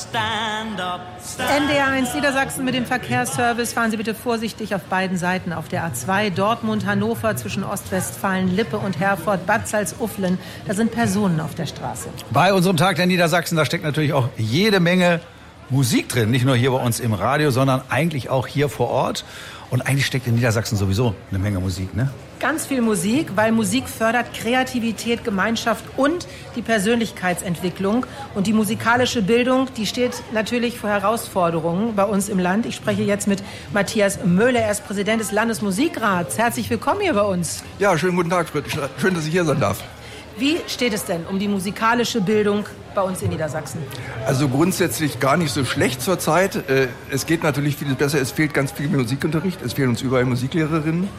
NDR1 Niedersachsen mit dem Verkehrsservice. Fahren Sie bitte vorsichtig auf beiden Seiten auf der A2. Dortmund, Hannover, zwischen Ostwestfalen, Lippe und Herford, Bad Salzuflen. Da sind Personen auf der Straße. Bei unserem Tag der Niedersachsen, da steckt natürlich auch jede Menge Musik drin. Nicht nur hier bei uns im Radio, sondern eigentlich auch hier vor Ort. Und eigentlich steckt in Niedersachsen sowieso eine Menge Musik, ne? Ganz viel Musik, weil Musik fördert Kreativität, Gemeinschaft und die Persönlichkeitsentwicklung. Und die musikalische Bildung, die steht natürlich vor Herausforderungen bei uns im Land. Ich spreche jetzt mit Matthias Möhle, er ist Präsident des Landesmusikrats. Herzlich willkommen hier bei uns. Ja, schönen guten Tag. Schön, dass ich hier sein darf. Wie steht es denn um die musikalische Bildung bei uns in Niedersachsen? Also grundsätzlich gar nicht so schlecht zurzeit. Es geht natürlich viel besser. Es fehlt ganz viel Musikunterricht. Es fehlen uns überall Musiklehrerinnen.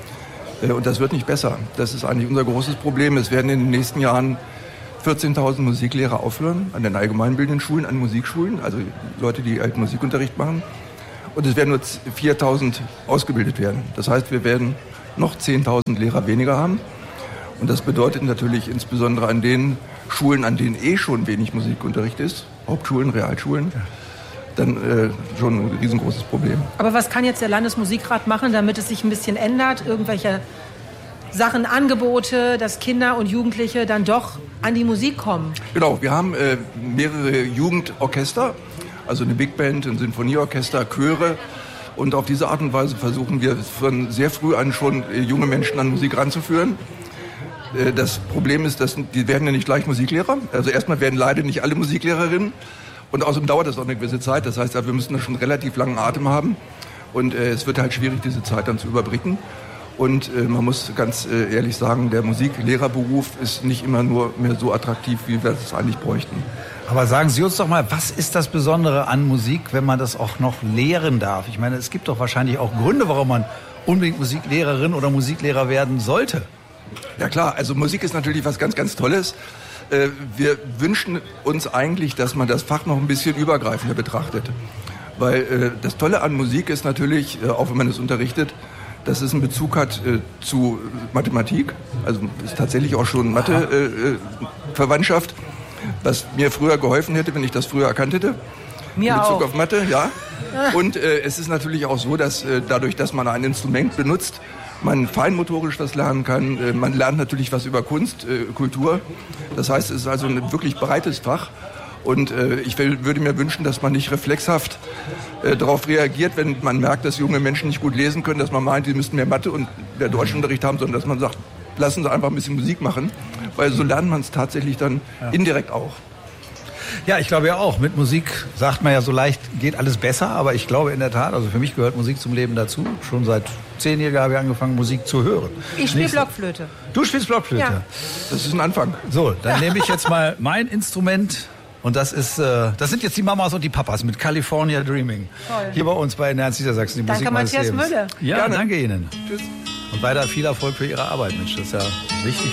Und das wird nicht besser. Das ist eigentlich unser großes Problem. Es werden in den nächsten Jahren 14.000 Musiklehrer aufhören an den allgemeinbildenden Schulen, an Musikschulen, also Leute, die halt Musikunterricht machen. Und es werden nur 4.000 ausgebildet werden. Das heißt, wir werden noch 10.000 Lehrer weniger haben. Und das bedeutet natürlich insbesondere an den Schulen, an denen schon wenig Musikunterricht ist, Hauptschulen, Realschulen, dann schon ein riesengroßes Problem. Aber was kann jetzt der Landesmusikrat machen, damit es sich ein bisschen ändert? Irgendwelche Sachen, Angebote, dass Kinder und Jugendliche dann doch an die Musik kommen? Genau, wir haben mehrere Jugendorchester, also eine Big Band, ein Sinfonieorchester, Chöre. Und auf diese Art und Weise versuchen wir von sehr früh an schon junge Menschen an Musik ranzuführen. Das Problem ist, dass die werden ja nicht gleich Musiklehrer. Also erstmal werden leider nicht alle Musiklehrerinnen. Und außerdem dauert das auch eine gewisse Zeit. Das heißt, wir müssen da schon relativ langen Atem haben. Und es wird halt schwierig, diese Zeit dann zu überbrücken. Und man muss ganz ehrlich sagen, der Musiklehrerberuf ist nicht immer nur mehr so attraktiv, wie wir es eigentlich bräuchten. Aber sagen Sie uns doch mal, was ist das Besondere an Musik, wenn man das auch noch lehren darf? Ich meine, es gibt doch wahrscheinlich auch Gründe, warum man unbedingt Musiklehrerin oder Musiklehrer werden sollte. Ja klar, also Musik ist natürlich was ganz, ganz Tolles. Wir wünschen uns eigentlich, dass man das Fach noch ein bisschen übergreifender betrachtet. Weil das Tolle an Musik ist natürlich, auch wenn man es unterrichtet, dass es einen Bezug hat zu Mathematik. Also ist tatsächlich auch schon Mathe-Verwandtschaft, was mir früher geholfen hätte, wenn ich das früher erkannt hätte. Mir in Bezug auch. auf Mathe, ja. Und es ist natürlich auch so, dass dadurch, dass man ein Instrument benutzt, man feinmotorisch was lernen kann. Man lernt natürlich was über Kunst, Kultur. Das heißt, es ist also ein wirklich breites Fach. Und ich würde mir wünschen, dass man nicht reflexhaft darauf reagiert, wenn man merkt, dass junge Menschen nicht gut lesen können, dass man meint, die müssten mehr Mathe und mehr Deutschunterricht haben, sondern dass man sagt, lassen Sie einfach ein bisschen Musik machen. Weil so lernt man es tatsächlich dann indirekt auch. Ja, ich glaube ja auch. Mit Musik sagt man ja so leicht, geht alles besser. Aber ich glaube in der Tat, also für mich gehört Musik zum Leben dazu. Schon seit 10 Jahren habe ich angefangen, Musik zu hören. Ich spiele Blockflöte. Du spielst Blockflöte? Ja. Das ist ein Anfang. So, dann nehme ich jetzt mal mein Instrument. Und das sind jetzt die Mamas und die Papas mit California Dreaming. Toll. Hier bei uns bei NDR Niedersachsen, die Danke, Musik meines Matthias Lebens. Mölle. Ja, Gerne. danke Ihnen. Tschüss. Und weiter viel Erfolg für Ihre Arbeit, Mensch. Das ist ja wichtig.